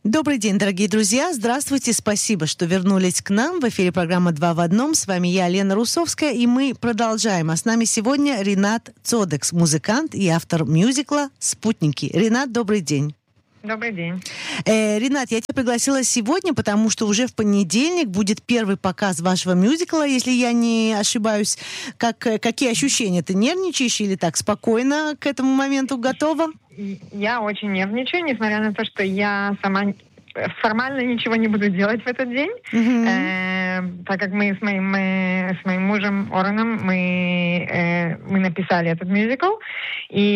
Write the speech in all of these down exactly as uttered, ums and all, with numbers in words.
Добрый день, дорогие друзья. Здравствуйте. Спасибо, что вернулись к нам. В эфире программа «Два в одном». С вами я, Лена Русовская, и мы продолжаем. А с нами сегодня Ринат Цодекс, музыкант и автор мюзикла «Спутники». Ринат, добрый день. Добрый день. Э, Ринат, я тебя пригласила сегодня, потому что уже в понедельник будет первый показ вашего мюзикла, если я не ошибаюсь. Как, какие ощущения? Ты нервничаешь или так спокойно к этому моменту готова? Я очень нервничаю, несмотря на то, что я сама формально ничего не буду делать в этот день, mm-hmm. э, так как мы с моим, мы, с моим мужем Ороном мы, э, мы написали этот мюзикл, и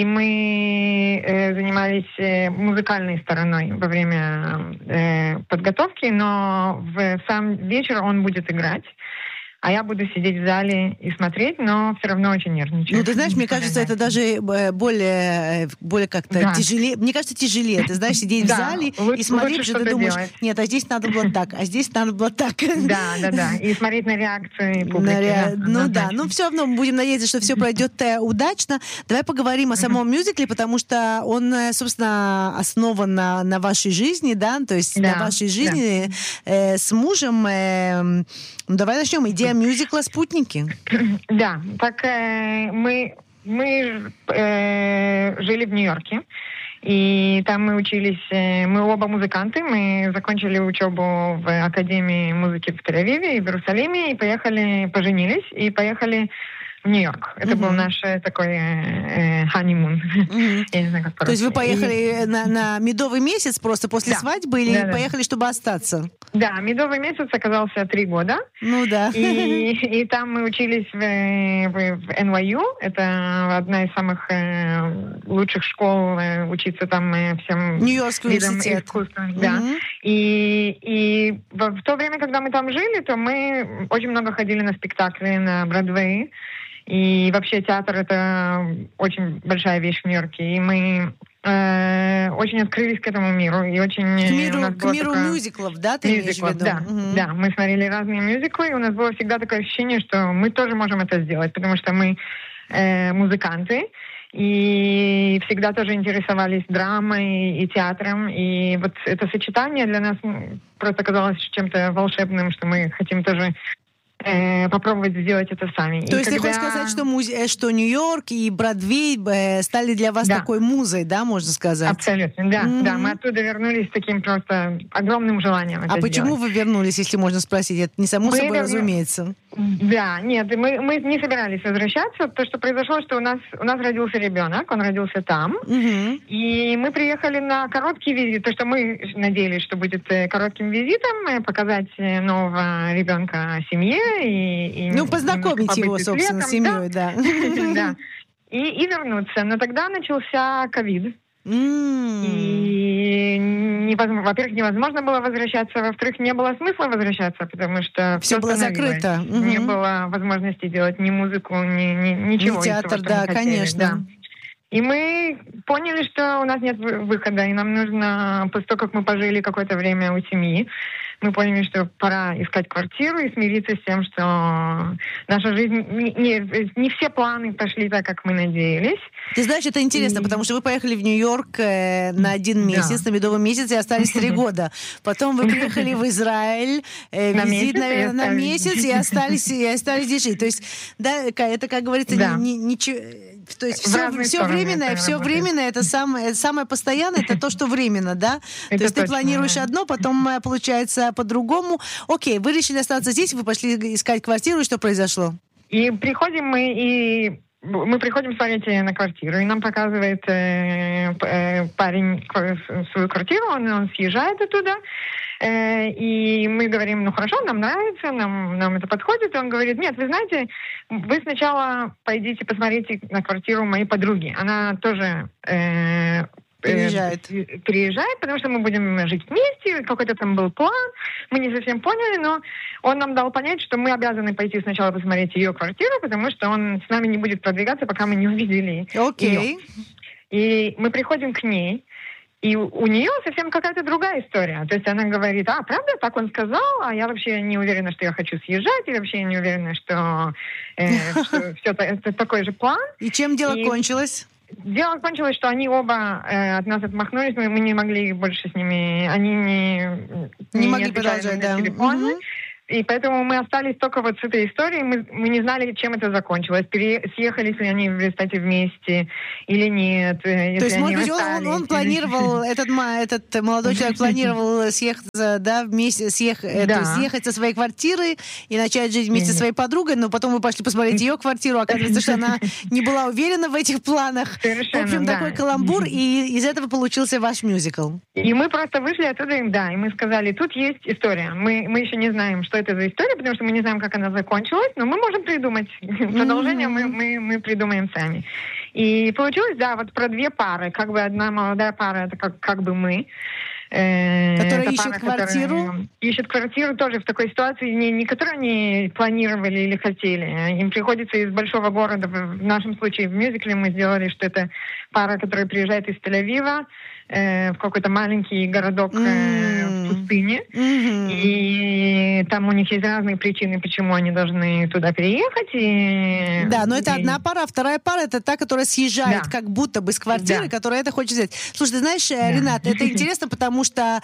мы э, занимались э, музыкальной стороной во время э, подготовки, но в сам вечер он будет играть. А я буду сидеть в зале и смотреть, но все равно очень нервничаю. Ну, ты знаешь, мне кажется, это даже более, более как-то да. тяжелее. Мне кажется, тяжелее. Ты знаешь, сидеть да. в зале Лучше, и смотреть, что ты думаешь, делать. Нет, а здесь надо было так, а здесь надо было так. Да, да, да. И смотреть на реакции публики. Ре... Да, ну да, но все равно мы будем надеяться, что все пройдет удачно. Давай поговорим о самом мюзикле, потому что он, собственно, основан на, на вашей жизни, да, то есть да. на вашей жизни да. э, с мужем. Э, ну, давай начнем. Идея мюзикла «Спутники». Да, так э, мы, мы э, жили в Нью-Йорке, и там мы учились, э, мы оба музыканты, мы закончили учебу в Академии музыки в Тель-Авиве и в Иерусалиме, и поехали, поженились, и поехали в Нью-Йорк. Это mm-hmm. был наш такой ханимун. Э, mm-hmm. Я не знаю, как по-русски. То есть вы поехали и... на, на медовый месяц просто после да. свадьбы или да, поехали, да. чтобы остаться? Да, медовый месяц оказался три года. Ну да. И, и там мы учились в, в, в эн вай ю. Это одна из самых э, лучших школ, э, учиться там э, всем Нью-Йоркский видам университет. искусства. Mm-hmm. Да. И, и в, в то время, когда мы там жили, то мы очень много ходили на спектакли на Бродвее. И вообще театр — это очень большая вещь в Нью-Йорке. И мы э, очень открылись к этому миру. И очень, к миру, к миру такое... мюзиклов, да, ты мюзиклов, имеешь в виду? Да, угу. да, мы смотрели разные мюзиклы, и у нас было всегда такое ощущение, что мы тоже можем это сделать, потому что мы э, музыканты. И всегда тоже интересовались драмой и театром. И вот это сочетание для нас просто казалось чем-то волшебным, что мы хотим тоже попробовать сделать это сами. То и есть когда... ты хочешь сказать, что, музе... что Нью-Йорк и Бродвей стали для вас да. такой музой, да, можно сказать? Абсолютно, да. Mm-hmm. да. Мы оттуда вернулись с таким просто огромным желанием это А почему сделать. Вы вернулись, если можно спросить? Это не само мы собой верну... разумеется. Да, нет, мы, мы не собирались возвращаться. То, что произошло, что у нас, у нас родился ребенок, он родился там. Mm-hmm. И мы приехали на короткий визит. То, что мы надеялись, что будет коротким визитом, показать нового ребенка семье. И, и ну, познакомить его, собственно, с семьей, да. да. И, и вернуться. Но тогда начался ковид. Mm. И, невозможно, во-первых, невозможно было возвращаться, во-вторых, не было смысла возвращаться, потому что все было закрыто. Mm-hmm. Не было возможности делать ни музыку, ни, ни ничего. Ни театр, того, да, конечно. Да. И мы поняли, что у нас нет выхода, и нам нужно, после того, как мы пожили какое-то время у семьи, мы поняли, что пора искать квартиру и смириться с тем, что наша жизнь, не, не, не все планы пошли так, как мы надеялись. Ты знаешь, это интересно, и... потому что вы поехали в Нью-Йорк э, на один месяц, да. на медовый месяц, и остались три года. Потом вы приехали в Израиль, э, на визит, месяц, наверное, на месяц, и остались, и остались здесь жить. То есть, да, это, как говорится, да. не, не, ничего... То есть все, все временное, все временное, это самое, самое постоянное, это то, что временно, да? Это то есть точно, ты планируешь да. одно, потом получается по-другому. Окей, вы решили остаться здесь, вы пошли искать квартиру, и что произошло? И приходим мы, и мы приходим смотреть на квартиру, и нам показывает э, э, парень свою квартиру, он, он съезжает оттуда, э, и мы говорим, ну хорошо, нам нравится, нам, нам это подходит, и он говорит, нет, вы знаете, вы сначала пойдите посмотрите на квартиру моей подруги, она тоже... Э, Приезжает. Приезжает, потому что мы будем жить вместе, какой-то там был план, мы не совсем поняли, но он нам дал понять, что мы обязаны пойти сначала посмотреть ее квартиру, потому что он с нами не будет продвигаться, пока мы не увидели okay. ее. И мы приходим к ней, и у нее совсем какая-то другая история. То есть она говорит, а, правда, так он сказал, а я вообще не уверена, что я хочу съезжать, и вообще не уверена, что, э, что все это такой же план. И чем дело и... кончилось? дело кончилось, что они оба э, от нас отмахнулись, мы, мы не могли больше с ними, они не, не, не могли отвечали продолжать, на да. телефоны. Угу. И поэтому мы остались только вот с этой историей. Мы, мы не знали, чем это закончилось. Пере, съехались ли они в результате вместе или нет. То есть, может быть, он, он планировал, этот, этот молодой человек планировал съехаться, да, вместе, съех, да. Это, съехать со своей квартиры и начать жить вместе со своей подругой, но потом вы пошли посмотреть ее квартиру, оказывается, что она не была уверена в этих планах. Совершенно, в общем, да. такой каламбур, и из этого получился ваш мюзикл. И мы просто вышли оттуда, да, и мы сказали, тут есть история. Мы, мы еще не знаем, что это за история, потому что мы не знаем, как она закончилась, но мы можем придумать. Продолжение mm-hmm. мы, мы, мы придумаем сами. И получилось, да, вот про две пары. Как бы одна молодая пара, это как, как бы мы. Э, которая ищет пара, квартиру. Ищет квартиру тоже в такой ситуации, не, не которую они планировали или хотели. Им приходится из большого города, в нашем случае в мюзикле мы сделали, что это пара, которая приезжает из Тель-Авива э, в какой-то маленький городок э, mm. в пустыне. Mm-hmm. И там у них есть разные причины, почему они должны туда переехать. И... Да, но это и... одна пара, а вторая пара это та, которая съезжает да. как будто бы с квартиры, да. которая это хочет взять. Слушай, ты знаешь, да. Ренат, это интересно, потому что,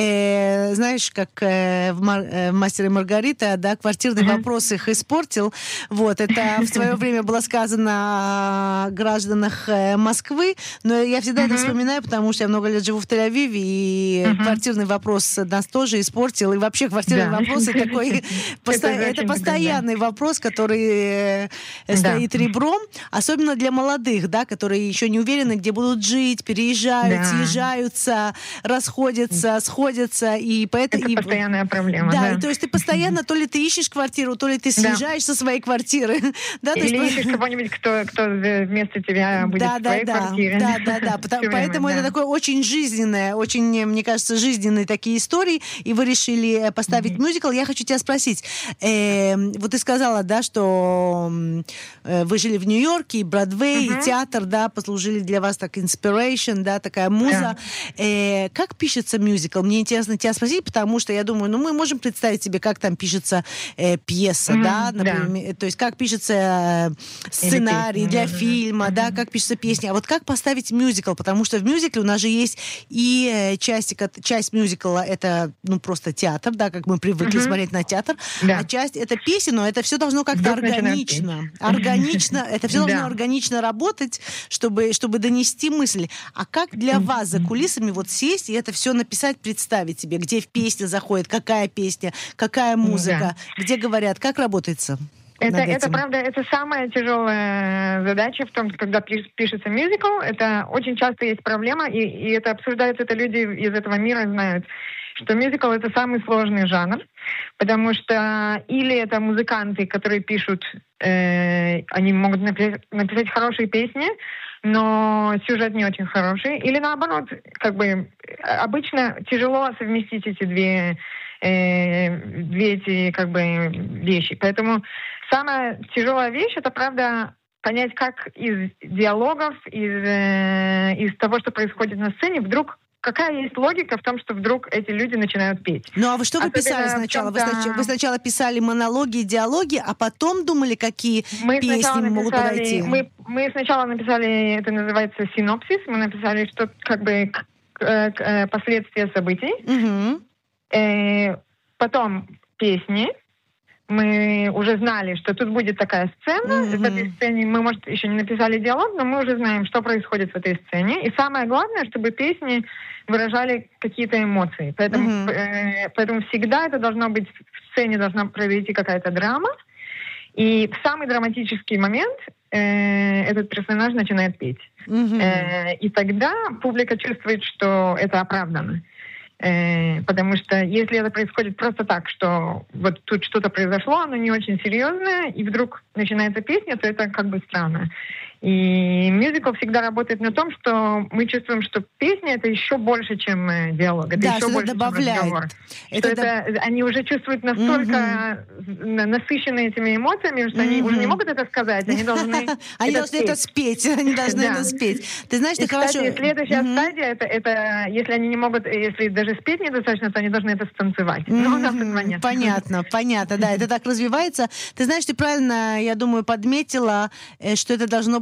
э, знаешь, как э, в, Мар- э, в «Мастере и Маргарита», да, квартирный mm-hmm. вопрос их испортил. Вот, это в свое время было сказано о гражданах э, Москвы, но я всегда mm-hmm. это вспоминаю, потому что я много лет живу в Тель-Авиве, и mm-hmm. квартирный вопрос нас тоже испортил, и вообще квартирный да. вопрос это такой, посто... это постоянный вопрос, который да. стоит ребром, особенно для молодых, да, которые еще не уверены, где будут жить, переезжают, да. съезжаются, расходятся, сходятся, и поэтому... Это и... постоянная проблема. Да, да, и то есть ты постоянно, то ли ты ищешь квартиру, то ли ты съезжаешь да. со своей квартиры. Да, или есть... ищешь кого-нибудь, кто, кто вместо тебя будет да, в твоей да, квартире. Да, да, да, Потому, время, поэтому да. это такое очень жизненное, очень, мне кажется, жизненные такие истории, и вы решили поставить mm-hmm. мюзикл. Я хочу тебя спросить, э, вот ты сказала, да, что э, вы жили в Нью-Йорке, и Бродвей, mm-hmm. и театр, да, послужили для вас так inspiration, да, такая муза. Yeah. Э, как пишется мюзикл? Мне интересно тебя спросить, потому что я думаю, ну, мы можем представить себе, как там пишется э, пьеса, mm-hmm. да, например, yeah. то есть как пишется э, сценарий для mm-hmm. фильма, mm-hmm. да, как пишется песня. А вот как поставить мюзикл? Потому что в мюзикле у нас же есть и э, часть, часть мюзикла, это, ну, просто театр, да, как мы привыкли mm-hmm. смотреть на театр, да. а часть это песня, но это все должно как-то Вдруг органично. Органично, это все должно органично работать, чтобы, чтобы донести мысль. А как для mm-hmm. вас за кулисами вот сесть и это все написать, представить себе, где в песне заходит, какая песня, какая музыка, да. где говорят, как работается? Это, это правда, это самая тяжелая задача в том, когда пишется мюзикл. Это очень часто есть проблема, и, и это обсуждают, это люди из этого мира знают, что мюзикл — это самый сложный жанр, потому что или это музыканты, которые пишут, э, они могут написать, написать хорошие песни, но сюжет не очень хороший, или наоборот, как бы обычно тяжело совместить эти две, э, две эти как бы вещи. Поэтому самая тяжелая вещь — это, правда, понять, как из диалогов, из, э, из того, что происходит на сцене, вдруг какая есть логика в том, что вдруг эти люди начинают петь. Ну а вы что вы Особенно писали сначала? Вы, снач... вы сначала писали монологи, диалоги, а потом думали, какие мы песни написали, могут подойти? Мы, мы сначала написали, это называется синопсис, мы написали, что как бы к, к, к, последствия событий. Угу. Э, потом песни. Мы уже знали, что тут будет такая сцена. Mm-hmm. В этой сцене мы, может, еще не написали диалог, но мы уже знаем, что происходит в этой сцене. И самое главное, чтобы песни выражали какие-то эмоции. Поэтому, mm-hmm. э, поэтому всегда это должно быть, в сцене должна произойти какая-то драма. И в самый драматический момент э, этот персонаж начинает петь. Mm-hmm. Э, и тогда публика чувствует, что это оправдано. Э, потому что если это происходит просто так, что вот тут что-то произошло, оно не очень серьезное, и вдруг начинается песня, то это как бы странно. И мюзикл всегда работает на том, что мы чувствуем, что песня — это еще больше, чем диалог. Это да, еще что больше, добавляет. чем разговор. Это что доб... это, они уже чувствуют настолько угу. насыщенные этими эмоциями, что угу. они уже не могут это сказать, они должны Они должны это спеть. Они должны это спеть. Ты знаешь, ты хорошо... Следующая стадия, это если они не могут, если даже спеть недостаточно, то они должны это станцевать. Понятно, понятно, да, это так развивается. Ты знаешь, ты правильно, я думаю, подметила, что это должно быть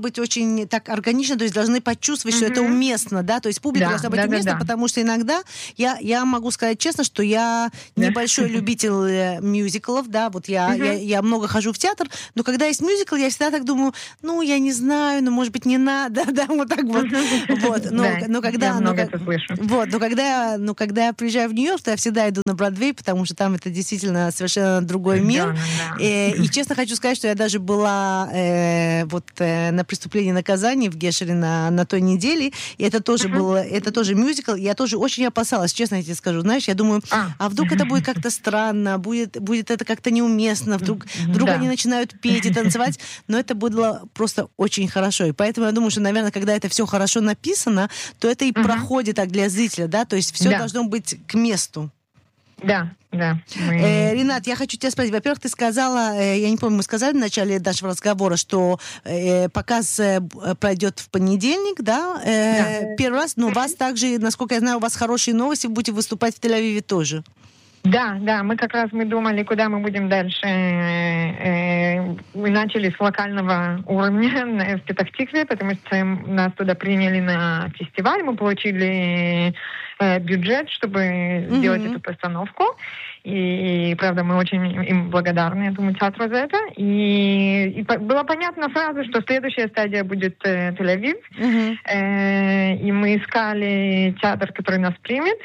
быть очень так органично, то есть должны почувствовать, mm-hmm. что это уместно, да, то есть публика да, должна быть да, уместна, да, да. потому что иногда я, я могу сказать честно, что я небольшой любитель мюзиклов, да, вот я, mm-hmm. я, я много хожу в театр, но когда есть мюзикл, я всегда так думаю, ну, я не знаю, ну, может быть, не надо, да, вот так вот. Вот, но, да, но когда, я много но, это слышу. Вот, но когда, ну, когда я приезжаю в Нью-Йорк, то я всегда иду на Бродвей, потому что там это действительно совершенно другой мир. Да, да. И, и честно хочу сказать, что я даже была э, вот э, на «Преступлении и наказании» в Гешере на, на той неделе, и это тоже uh-huh. был, это тоже мюзикл, я тоже очень опасалась, честно я тебе скажу, знаешь, я думаю, а, а вдруг это будет как-то странно, будет, будет это как-то неуместно, вдруг, вдруг да. они начинают петь и танцевать, но это было просто очень хорошо, и поэтому я думаю, что, наверное, когда это все хорошо написано, то это и uh-huh. проходит так для зрителя, да, то есть все да. должно быть к месту. Да, да. Мы... Э, Ринат, я хочу тебя спросить. Во-первых, ты сказала, э, я не помню, мы сказали в начале нашего разговора, что э, показ э, пройдет в понедельник, да? Э, да. Первый раз, но у вас также, насколько я знаю, у вас хорошие новости, вы будете выступать в Тель-Авиве тоже. Да, да, мы как раз мы думали, куда мы будем дальше. Мы начали с локального уровня в Петах-Тикве, потому что нас туда приняли на фестиваль, мы получили бюджет, чтобы mm-hmm. сделать эту постановку. И, правда, мы очень им благодарны этому театру за это. И, и было понятно сразу, что следующая стадия будет э, Тель-Авив. Mm-hmm. Э, и мы искали театр, который нас примет.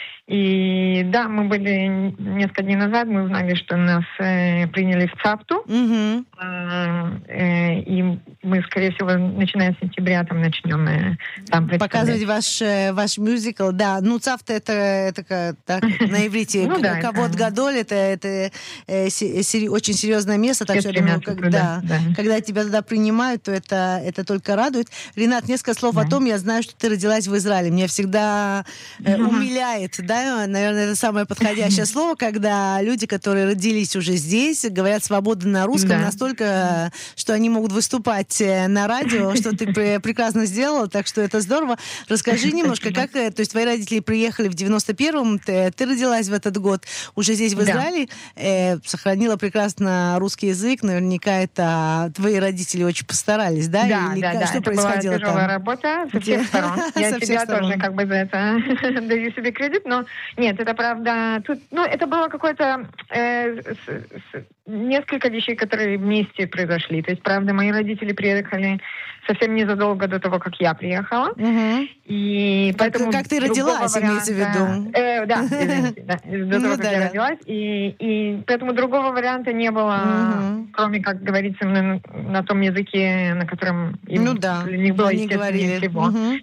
И да, мы были несколько дней назад, мы узнали, что нас э, приняли в ЦАПТу. Mm-hmm. Э, э, и мы, скорее всего, начиная с сентября там начнем э, там показывать ваш, э, ваш мюзикл. Да, ну ЦАПТа это, это так, на иврите «Кавод гадоль», это, это э, сери- очень серьезное место, так что я думаю, когда, да. когда тебя туда принимают, то это, это только радует. Ринат, несколько слов да. о том, я знаю, что ты родилась в Израиле. Меня всегда э, умиляет, да, Да, наверное, это самое подходящее слово, когда люди, которые родились уже здесь, говорят свободно на русском, да. настолько, что они могут выступать на радио, что ты прекрасно сделала, так что это здорово. Расскажи немножко, как, то есть твои родители приехали в девяносто первом, ты, ты родилась в этот год уже здесь, в Израиле, да. э, сохранила прекрасно русский язык, наверняка это твои родители очень постарались, да? Да, Или да, как, да, что это происходило была тяжелая там? работа со всех сторон. Я себя тоже как бы за это даю себе кредит, но нет, это правда. Тут, ну, это было какое-то э, с, с, несколько вещей, которые вместе произошли. То есть, правда, мои родители приехали совсем незадолго до того, как я приехала. Угу. И как, поэтому как ты родилась, имеется в виду? Э, да, извините, да, до того, ну, как да, я да. родилась. И, и поэтому другого варианта не было, угу. кроме, как говорится, на, на том языке, на котором им, ну, да. для них было, они естественно, говорили. всего. Угу.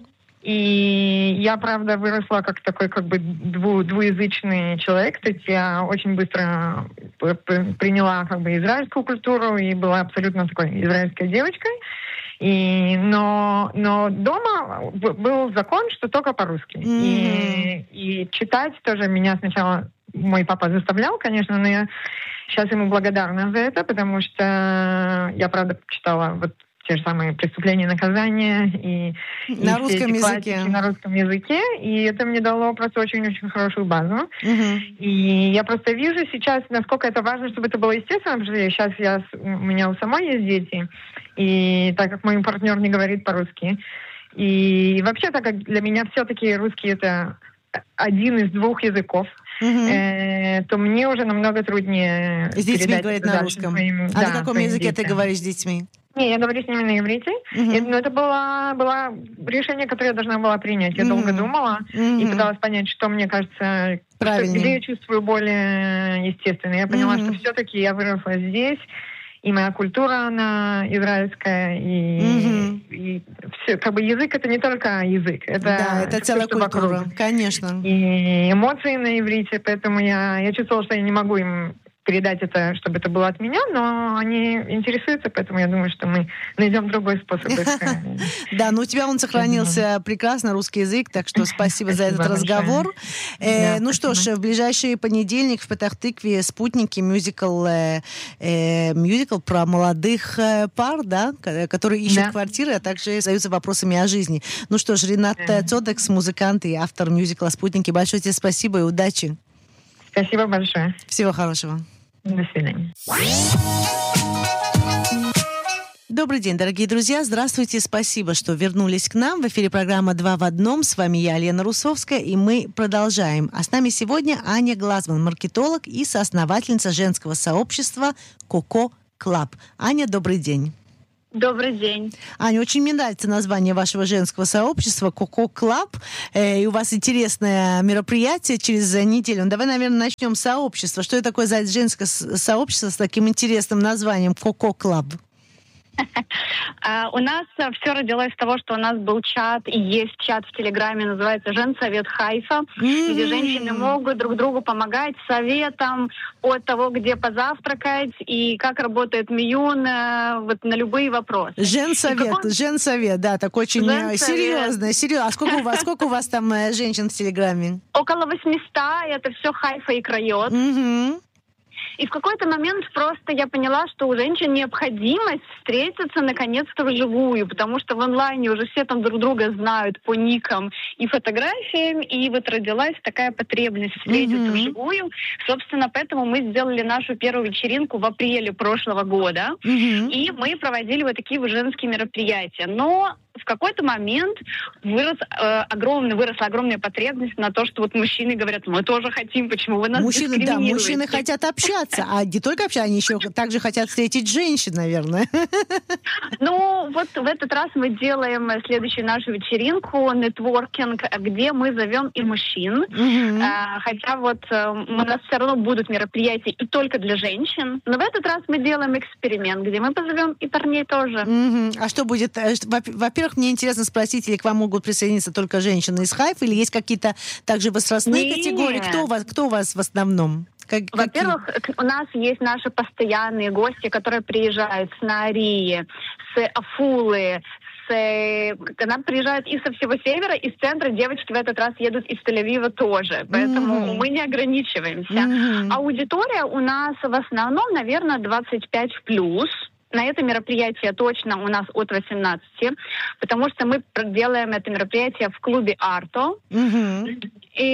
И я, правда, выросла как такой как бы дву, двуязычный человек. То есть я очень быстро приняла как бы израильскую культуру и была абсолютно такой израильской девочкой. И, но, но дома был закон, что только по-русски. Mm-hmm. И, и читать тоже меня сначала мой папа заставлял, конечно, но я сейчас ему благодарна за это, потому что я, правда, читала вот те же самые «Преступления и наказания» и, на, и русском языке. на русском языке. И это мне дало просто очень-очень хорошую базу. Uh-huh. И я просто вижу сейчас, насколько это важно, чтобы это было естественно, потому что сейчас я, у меня у самой есть дети, и так как мой партнер не говорит по-русски. И вообще, так как для меня все-таки русский — это один из двух языков, uh-huh. э, то мне уже намного труднее с детьми говорить на русском. Своим, а да, на каком языке детям. Ты говоришь с детьми? Не, я говорю с ними на иврите. Uh-huh. И, но это было, было решение, которое я должна была принять. Я uh-huh. долго думала uh-huh. и пыталась понять, что мне кажется, что, где я чувствую более естественно. Я поняла, uh-huh. что все-таки я выросла здесь, и моя культура, она израильская, и, uh-huh. и все, как бы язык — это не только язык, это, да, это целая все, культура, вокруг. Конечно. И эмоции на иврите, поэтому я, я чувствовала, что я не могу им передать это, чтобы это было от меня, но они интересуются, поэтому я думаю, что мы найдем другой способ. Да, но у тебя он сохранился прекрасно, русский язык, так что спасибо за этот разговор. Ну что ж, в ближайший понедельник в Петах-Тикве «Спутники», мюзикл мюзикл про молодых пар, да, которые ищут квартиры, а также задаются вопросами о жизни. Ну что ж, Ринат Цодекс, музыкант и автор мюзикла «Спутники», большое тебе спасибо и удачи. Спасибо большое. Всего хорошего. До свидания. Добрый день, дорогие друзья. Здравствуйте. Спасибо, что вернулись к нам. В эфире программа «Два в одном». С вами я, Лена Русовская, и мы продолжаем. А с нами сегодня Аня Глазман, маркетолог и соосновательница женского сообщества «Коко Клаб». Аня, добрый день. Добрый день. Аня, очень мне нравится название вашего женского сообщества «Коко Клаб». Э, и у вас интересное мероприятие через неделю. Ну, давай, наверное, начнем с сообщества. Что это такое за женское сообщество с таким интересным названием «Коко Клаб»? У нас все родилось с того, что у нас был чат, и есть чат в Телеграме, называется «Женсовет Хайфа», mm-hmm. где женщины могут друг другу помогать советом от того, где позавтракать и как работает Миюн, вот на любые вопросы. Женсовет, каком... женсовет, да, так очень женсовет. серьезно, серьезно. А сколько у вас, сколько у вас там женщин в Телеграме? Около восьмисот, это все Хайфа и Крайот. Mm-hmm. И в какой-то момент просто я поняла, что у женщин необходимость встретиться наконец-то вживую, потому что в онлайне уже все там друг друга знают по никам и фотографиям, и вот родилась такая потребность встретиться mm-hmm. вживую. Собственно, поэтому мы сделали нашу первую вечеринку в апреле прошлого года, mm-hmm. и мы проводили вот такие вот женские мероприятия. Но в какой-то момент вырос, э, огромный, выросла огромная потребность на то, что вот мужчины говорят, мы тоже хотим, почему вы нас мужчины, дискриминируете? Да, мужчины хотят общаться, а не только общаться, они еще также хотят встретить женщин, наверное. Ну, вот в этот раз мы делаем следующую нашу вечеринку, нетворкинг, где мы зовем и мужчин. Mm-hmm. А, хотя вот а, у нас все равно будут мероприятия и только для женщин. Но в этот раз мы делаем эксперимент, где мы позовем и парней тоже. Mm-hmm. А что будет? Во-первых, мне интересно спросить, или к вам могут присоединиться только женщины из Хайфа, или есть какие-то также возрастные Нет. категории? Кто у вас, кто у вас в основном? Как, Во-первых, какие? У нас есть наши постоянные гости, которые приезжают с Наарии, с Афулы, с... Она приезжает и со всего севера, и с центра. Девочки в этот раз едут из Тель-Авива тоже. Поэтому mm-hmm. мы не ограничиваемся. Mm-hmm. Аудитория у нас в основном, наверное, двадцать пять плюс. На это мероприятие точно у нас от восемнадцати, потому что мы делаем это мероприятие в клубе «Арто». Mm-hmm.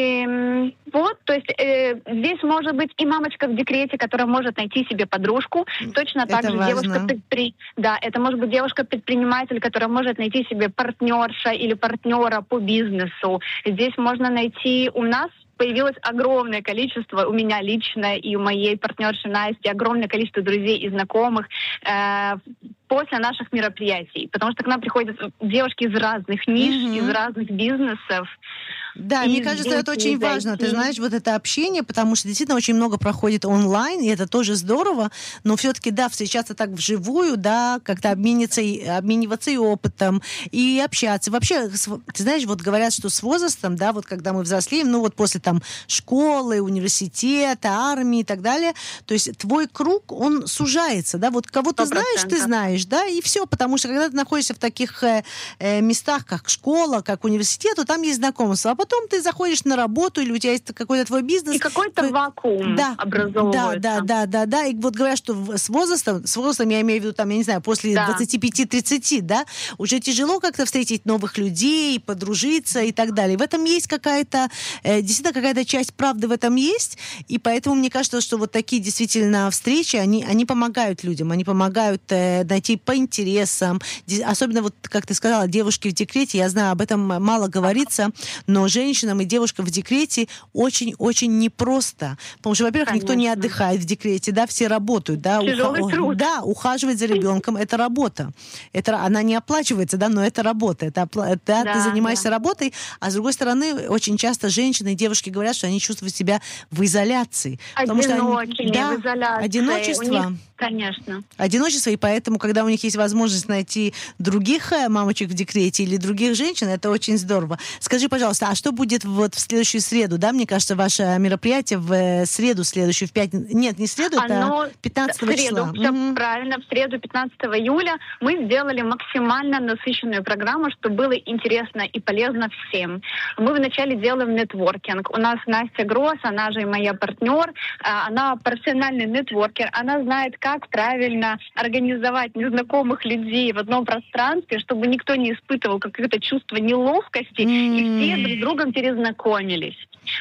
И вот, то есть э, здесь может быть и мамочка в декрете, которая может найти себе подружку. Точно так это же важно. девушка-предпри... Да, это может быть девушка-предприниматель, которая может найти себе партнерша или партнера по бизнесу. Здесь можно найти у нас появилось огромное количество, у меня лично и у моей партнерши Насти, огромное количество друзей и знакомых э, после наших мероприятий. Потому что к нам приходят девушки из разных ниш, mm-hmm. из разных бизнесов. Да, и мне кажется, это очень важно. Ты знаешь, вот это общение, потому что действительно очень много проходит онлайн, и это тоже здорово, но все-таки, да, встречаться так вживую, да, как-то обмениваться и, обмениваться и опытом, и общаться. Вообще, ты знаешь, вот говорят, что с возрастом, да, вот когда мы взрослеем, ну вот после там школы, университета, армии и так далее, то есть твой круг, он сужается, да, вот кого ты знаешь, ты знаешь, да, и все, потому что когда ты находишься в таких э, э, местах, как школа, как университет, то там есть знакомство, а потом ты заходишь на работу, или у тебя есть какой-то твой бизнес. И какой-то твой... вакуум да, образовывается. Да, да, да, да, да. И вот говорят, что с возрастом, с возрастом я имею в виду, там, я не знаю, после да. двадцати пяти тридцати, да, уже тяжело как-то встретить новых людей, подружиться и так далее. В этом есть какая-то, э, действительно какая-то часть правды в этом есть, и поэтому мне кажется, что вот такие действительно встречи, они, они помогают людям, они помогают э, найти по интересам. Особенно вот, как ты сказала, девушки в декрете, я знаю, об этом мало говорится, но женщинам и девушкам в декрете очень-очень непросто. Потому что, во-первых, Конечно. Никто не отдыхает в декрете, да, все работают, да. Тяжелый Уха... труд. Да, ухаживать за ребенком — это работа. Это, она не оплачивается, да, но это работа. Это, да, да, ты занимаешься да. работой, а с другой стороны, очень часто женщины и девушки говорят, что они чувствуют себя в изоляции. Одинокими, да, в изоляции. Одиночество. У них, конечно. Одиночество, и поэтому, когда у них есть возможность найти других мамочек в декрете или других женщин, это очень здорово. Скажи, пожалуйста, а что будет вот в следующую среду, да? Мне кажется, ваше мероприятие в среду следующую, в пятницу. Нет, не в среду, Оно это пятнадцатого в среду, числа. Все угу. правильно, в среду пятнадцатого июля мы сделали максимально насыщенную программу, чтобы было интересно и полезно всем. Мы вначале делаем нетворкинг. У нас Настя Гросс, она же и моя партнер, она профессиональный нетворкер, она знает, как правильно организовать незнакомых людей в одном пространстве, чтобы никто не испытывал какое-то чувство неловкости, mm. и все друг с другом перезнакомились.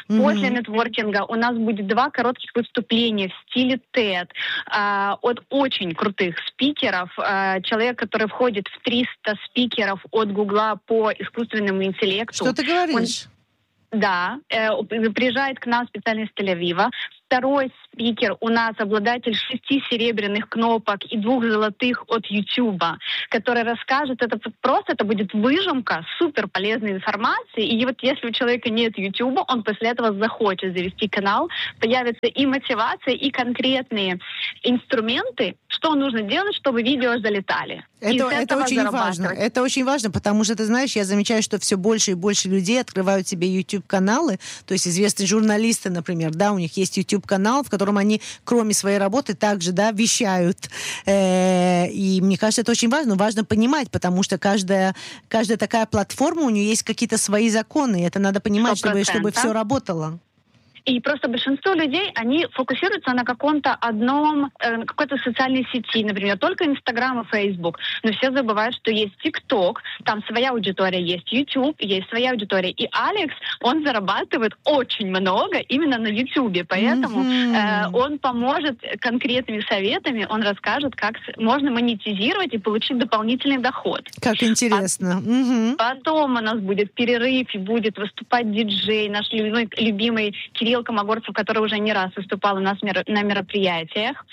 Mm-hmm. После нетворкинга у нас будет два коротких выступления в стиле тед э, от очень крутых спикеров. Э, человек, который входит в триста спикеров от Гугла по искусственному интеллекту. Что ты говоришь? Он, да, э, приезжает к нам специально из Тель-Авива. Второй спикер у нас обладатель шести серебряных кнопок и двух золотых от Ютуба, который расскажет, это просто это будет выжимка супер полезной информации. И вот если у человека нет Ютуба, он после этого захочет завести канал, появится и мотивация, и конкретные инструменты, что нужно делать, чтобы видео залетали. Это, это очень важно. Это очень важно, потому что, ты знаешь, я замечаю, что все больше и больше людей открывают себе YouTube-каналы, то есть известные журналисты, например, да, у них есть YouTube-канал, в котором они, кроме своей работы, также, да, вещают. Э-э- и мне кажется, это очень важно. Важно понимать, потому что каждая, каждая такая платформа, у нее есть какие-то свои законы, и это надо понимать, чтобы, чтобы все работало. И просто большинство людей, они фокусируются на каком-то одном, э, какой-то социальной сети, например, только Инстаграм и Фейсбук. Но все забывают, что есть ТикТок, там своя аудитория, есть Ютуб, есть своя аудитория. И Алекс, он зарабатывает очень много именно на Ютубе, поэтому mm-hmm. э, он поможет конкретными советами, он расскажет, как можно монетизировать и получить дополнительный доход. Как интересно. Потом, mm-hmm. потом у нас будет перерыв, и будет выступать диджей, наш любимый, любимый Кирилл Комогорцев, который уже не раз выступал у нас на мероприятиях.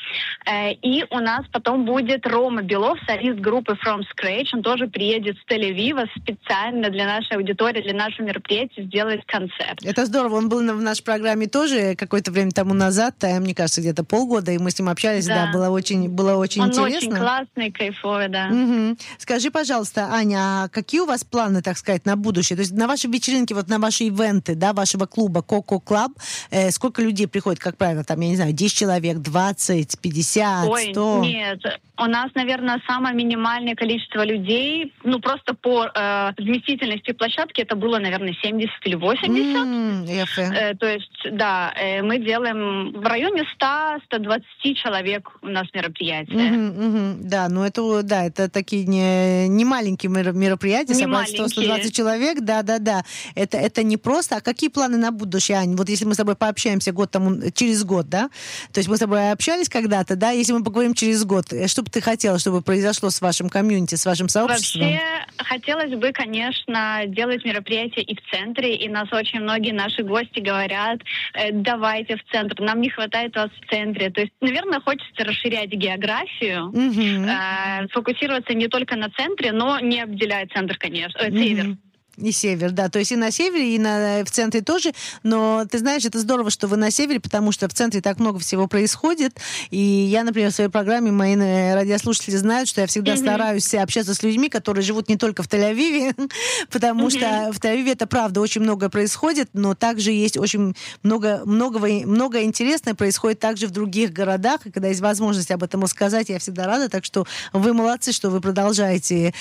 И у нас потом будет Рома Белов, солист группы From Scratch. Он тоже приедет с Тель-Авива специально для нашей аудитории, для нашего мероприятия сделать концерт. Это здорово. Он был в нашей программе тоже какое-то время тому назад, мне кажется, где-то полгода, и мы с ним общались. Да, да было очень, было очень он интересно. Он очень классный, кайфовый, да. Угу. Скажи, пожалуйста, Аня, а какие у вас планы, так сказать, на будущее? То есть на ваши вечеринки, вот на ваши ивенты, да, вашего клуба Coco Club, Э, сколько людей приходит, как правило, там, я не знаю, десять человек, двадцать, пятьдесят, сто? Ой, нет. У нас, наверное, самое минимальное количество людей, ну, просто по э, вместительности площадки это было, наверное, семьдесят или восемьдесят. Mm, э, то есть, да, э, мы делаем в районе сто - сто двадцать человек у нас мероприятия. Mm-hmm, mm-hmm. Да, ну это, да, это такие не, не маленькие мероприятия, не собрать сто - сто двадцать человек, да-да-да. Это, это не просто. А какие планы на будущее, Ань? Вот если мы с тобой пообщаемся год тому, через год, да? То есть мы с тобой общались когда-то, да? Если мы поговорим через год, что бы ты хотела, чтобы произошло с вашим комьюнити, с вашим сообществом? Вообще, хотелось бы, конечно, делать мероприятия и в центре, и нас очень многие наши гости говорят, давайте в центр, нам не хватает вас в центре. То есть, наверное, хочется расширять географию, угу. э, фокусироваться не только на центре, но не обделяя центр, конечно, э, север. Угу. И север, да. То есть и на севере, и на, в центре тоже. Но ты знаешь, это здорово, что вы на севере, потому что в центре так много всего происходит. И я, например, в своей программе, мои радиослушатели знают, что я всегда mm-hmm. стараюсь общаться с людьми, которые живут не только в Тель-Авиве, потому mm-hmm. что в Тель-Авиве это правда очень много происходит, но также есть очень много, многого, много интересного происходит также в других городах. И когда есть возможность об этом рассказать, я всегда рада. Так что вы молодцы, что вы продолжаете,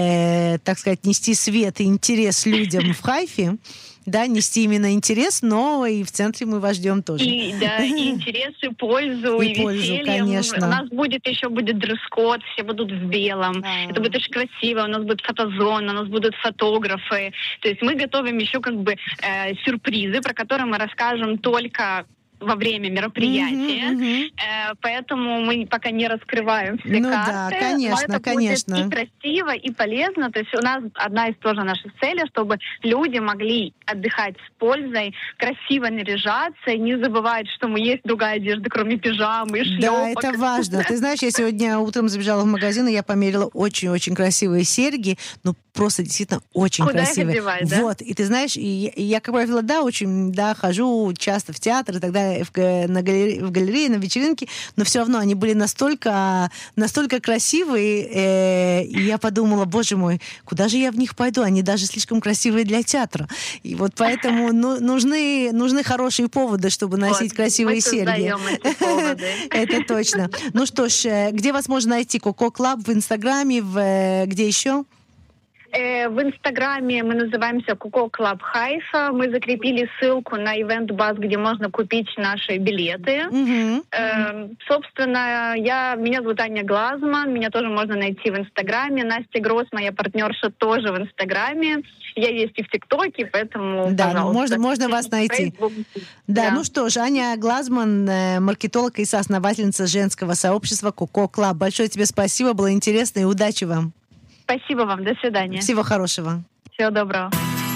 э, так сказать, нести свет и интерес интерес людям в Хайфе, да, нести именно интерес, но и в центре мы вас ждем тоже. И, да, и интерес, и пользу, и, и пользу, веселье. Конечно. У нас будет еще будет дресс-код, все будут в белом. А-а-а. Это будет очень красиво, у нас будет фотозона, у нас будут фотографы. То есть мы готовим еще как бы э, сюрпризы, про которые мы расскажем только во время мероприятия, mm-hmm, mm-hmm. Э, поэтому мы пока не раскрываем все ну, карты. Да, конечно, но это конечно. будет и красиво, и полезно. То есть у нас одна из тоже наших целей, чтобы люди могли отдыхать с пользой, красиво наряжаться, и не забывать, что мы есть другая одежда, кроме пижамы, шлепок. Да, это важно. Ты знаешь, я сегодня утром забежала в магазин, и я померила очень-очень красивые серьги, ну просто действительно очень Куда красивые. Их одевать, да? Вот, и ты знаешь, и, и я, как правило, да, очень, да, хожу часто в театр и так далее, в, на галере, в галерее, на вечеринке, но все равно они были настолько, настолько красивые, э, и я подумала, боже мой, куда же я в них пойду? Они даже слишком красивые для театра. И вот поэтому ну, нужны, нужны хорошие поводы, чтобы носить вот, красивые серьги. Это точно. Ну что ж, где вас можно найти? Coco Club в Инстаграме, в, где еще? Э, в Инстаграме мы называемся Coco Club Haifa. Мы закрепили ссылку на Eventbuzz, где можно купить наши билеты. Mm-hmm. Э, собственно, я, меня зовут Аня Глазман. Меня тоже можно найти в Инстаграме. Настя Гросс, моя партнерша, тоже в Инстаграме. Я есть и в ТикТоке, поэтому, да, пожалуйста. Можно, можно вас найти. Да, да, ну что ж, Аня Глазман, маркетолог и соосновательница женского сообщества Coco Club. Большое тебе спасибо, было интересно и удачи вам. Спасибо вам, до свидания. Всего хорошего. Всего доброго.